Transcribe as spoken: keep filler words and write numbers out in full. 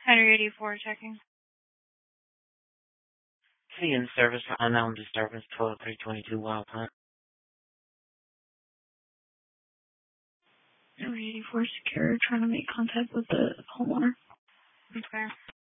Henry eighty-four checking. See in service for unknown disturbance, twelve three twenty-two Wild Hunt. Henry eighty-four secure, trying to make contact with the homeowner. Okay.